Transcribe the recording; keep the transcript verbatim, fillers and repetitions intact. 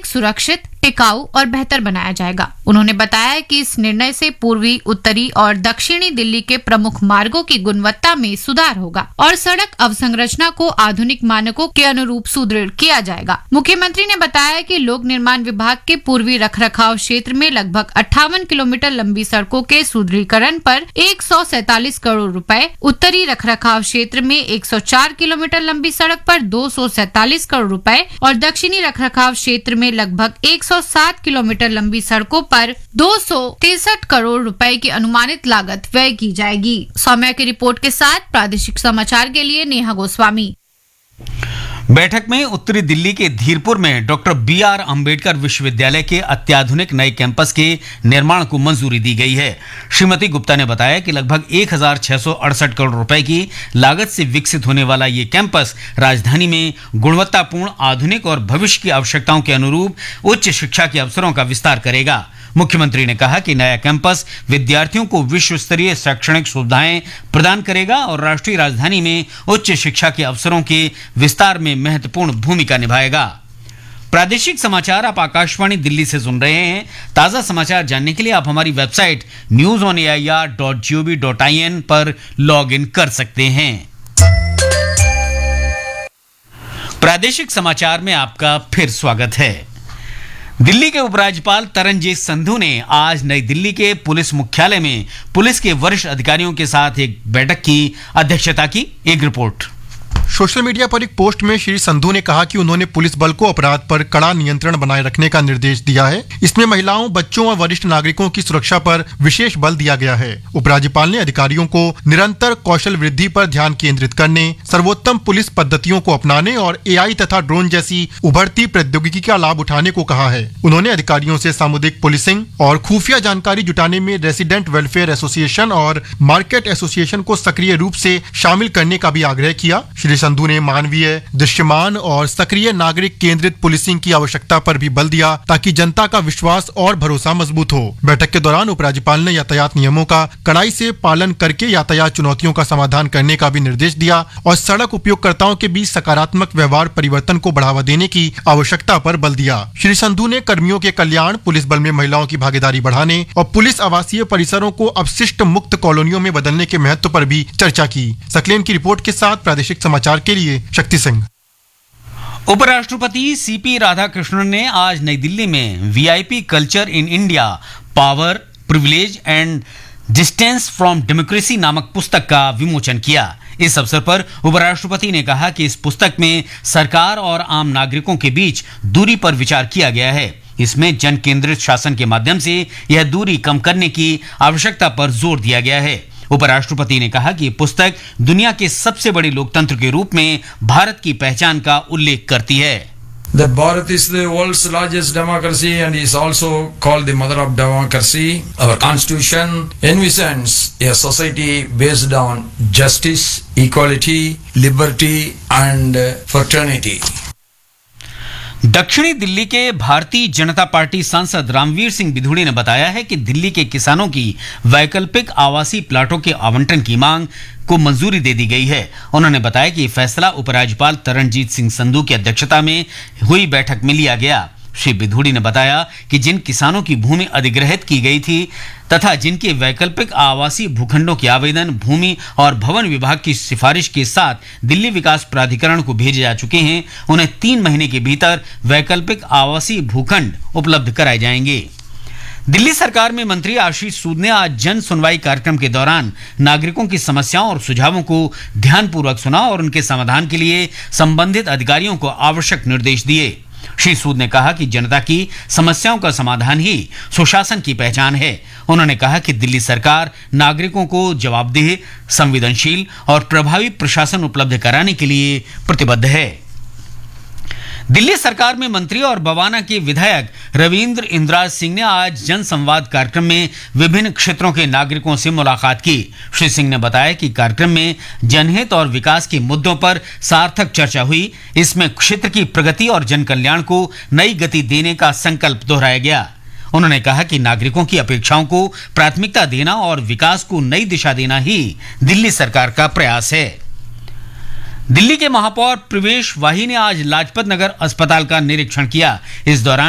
सुरक्षित, टिकाऊ और बेहतर बनाया जाएगा। उन्होंने बताया कि इस निर्णय से पूर्वी, उत्तरी और दक्षिणी दिल्ली के प्रमुख मार्गों की गुणवत्ता में सुधार होगा और सड़क अवसंरचना को आधुनिक मानकों के अनुरूप सुदृढ़ किया जाएगा। मुख्यमंत्री ने बताया कि लोक निर्माण विभाग के पूर्वी रखरखाव क्षेत्र में लगभग अट्ठावन किलोमीटर लंबी सड़कों के सुदृढ़ीकरण पर एक सौ सैतालीस करोड़ रुपए, उत्तरी रखरखाव क्षेत्र में एक सौ चार किलोमीटर लंबी सड़क पर दो सौ सैतालीस करोड़ रुपए और दक्षिणी रखरखाव क्षेत्र में लगभग एक सौ सात किलोमीटर लंबी सड़कों पर दो सौ तिरसठ करोड़ रुपए की अनुमानित लागत व्यय की जाएगी। सौम्या की रिपोर्ट के साथ प्रादेशिक समाचार के लिए नेहा गोस्वामी। बैठक में उत्तरी दिल्ली के धीरपुर में डॉक्टर बी आर अम्बेडकर विश्वविद्यालय के अत्याधुनिक नए कैंपस के निर्माण को मंजूरी दी गई है। श्रीमती गुप्ता ने बताया कि लगभग एक हजार छह सौ अड़सठ करोड़ रुपए की लागत से विकसित होने वाला ये कैंपस राजधानी में गुणवत्तापूर्ण, आधुनिक और भविष्य की आवश्यकताओं के अनुरूप उच्च शिक्षा के अवसरों का विस्तार करेगा। मुख्यमंत्री ने कहा कि नया कैंपस विद्यार्थियों को विश्व स्तरीय शैक्षणिक सुविधाएं प्रदान करेगा और राष्ट्रीय राजधानी में उच्च शिक्षा के अवसरों के विस्तार में महत्वपूर्ण भूमिका निभाएगा। प्रादेशिक समाचार आप आकाशवाणी दिल्ली से सुन रहे हैं। ताजा समाचार जानने के लिए आप हमारी website news on A I R dot G O V dot I N पर लॉग इन कर सकते हैं। प्रादेशिक समाचार में आपका फिर स्वागत है। दिल्ली के उपराज्यपाल तरनजीत संधू ने आज नई दिल्ली के पुलिस मुख्यालय में पुलिस के वरिष्ठ अधिकारियों के साथ एक बैठक की अध्यक्षता की। एक रिपोर्ट। सोशल मीडिया पर एक पोस्ट में श्री संधू ने कहा कि उन्होंने पुलिस बल को अपराध पर कड़ा नियंत्रण बनाए रखने का निर्देश दिया है। इसमें महिलाओं, बच्चों और वरिष्ठ नागरिकों की सुरक्षा पर विशेष बल दिया गया है। उपराज्यपाल ने अधिकारियों को निरंतर कौशल वृद्धि पर ध्यान केंद्रित करने, सर्वोत्तम पुलिस पद्धतियों को अपनाने और ए आई तथा ड्रोन जैसी उभरती प्रौद्योगिकी का लाभ उठाने को कहा है। उन्होंने अधिकारियों से सामुदायिक पुलिसिंग और खुफिया जानकारी जुटाने में रेसिडेंट वेलफेयर एसोसिएशन और मार्केट एसोसिएशन को सक्रिय रूप से शामिल करने का भी आग्रह किया। श्री संधू ने मानवीय, दृश्यमान और सक्रिय नागरिक केंद्रित पुलिसिंग की आवश्यकता पर भी बल दिया ताकि जनता का विश्वास और भरोसा मजबूत हो। बैठक के दौरान उपराज्यपाल ने यातायात नियमों का कड़ाई से पालन करके यातायात चुनौतियों का समाधान करने का भी निर्देश दिया और सड़क उपयोगकर्ताओं के बीच सकारात्मक व्यवहार परिवर्तन को बढ़ावा देने की आवश्यकता पर बल दिया। श्री संधू ने कर्मियों के कल्याण, पुलिस बल में महिलाओं की भागीदारी बढ़ाने और पुलिस आवासीय परिसरों को अपशिष्ट मुक्त कॉलोनियों में बदलने के महत्व पर भी चर्चा की। सकलेन की रिपोर्ट के साथ प्रादेशिक समाचार के लिए शक्ति सिंह। उपराष्ट्रपति सी पी राधाकृष्णन ने आज नई दिल्ली में we I P culture in India, power, privilege and distance from democracy नामक पुस्तक का विमोचन किया। इस अवसर पर उपराष्ट्रपति ने कहा कि इस पुस्तक में सरकार और आम नागरिकों के बीच दूरी पर विचार किया गया है। इसमें जन केंद्रित शासन के माध्यम से यह दूरी कम करने की आवश्यकता पर जोर दिया गया है। उपराष्ट्रपति ने कहा कि ये पुस्तक दुनिया के सबसे बड़े लोकतंत्र के रूप में भारत की पहचान का उल्लेख करती है। That Bharat is the world's largest democracy and is also called the mother of democracy. Our constitution envisions a society based on justice, equality, liberty and fraternity. दक्षिणी दिल्ली के भारतीय जनता पार्टी सांसद रामवीर सिंह बिधूड़ी ने बताया है कि दिल्ली के किसानों की वैकल्पिक आवासीय प्लाटों के आवंटन की मांग को मंजूरी दे दी गई है। उन्होंने बताया कि फैसला उपराज्यपाल तरनजीत सिंह संधू की अध्यक्षता में हुई बैठक में लिया गया। श्री बिधूड़ी ने बताया कि जिन किसानों की भूमि अधिग्रहित की गई थी तथा जिनके वैकल्पिक आवासीय भूखंडों के आवेदन भूमि और भवन विभाग की सिफारिश के साथ दिल्ली विकास प्राधिकरण को भेजे जा चुके हैं, उन्हें तीन महीने के भीतर वैकल्पिक आवासीय भूखंड उपलब्ध कराए जाएंगे। दिल्ली सरकार में मंत्री आशीष सूद ने आज जन सुनवाई कार्यक्रम के दौरान नागरिकों की समस्याओं और सुझावों को ध्यानपूर्वक सुना और उनके समाधान के लिए संबंधित अधिकारियों को आवश्यक निर्देश दिए। श्री सूद ने कहा कि जनता की समस्याओं का समाधान ही सुशासन की पहचान है। उन्होंने कहा कि दिल्ली सरकार नागरिकों को जवाबदेह, संवेदनशील और प्रभावी प्रशासन उपलब्ध कराने के लिए प्रतिबद्ध है। दिल्ली सरकार में मंत्री और बवाना के विधायक रविंद्र इंद्राज सिंह ने आज जन संवाद कार्यक्रम में विभिन्न क्षेत्रों के नागरिकों से मुलाकात की। श्री सिंह ने बताया कि कार्यक्रम में जनहित और विकास के मुद्दों पर सार्थक चर्चा हुई। इसमें क्षेत्र की प्रगति और जन कल्याण को नई गति देने का संकल्प दोहराया गया। उन्होंने कहा कि नागरिकों की अपेक्षाओं को प्राथमिकता देना और विकास को नई दिशा देना ही दिल्ली सरकार का प्रयास है। दिल्ली के महापौर प्रवेश वाही ने आज लाजपत नगर अस्पताल का निरीक्षण किया। इस दौरान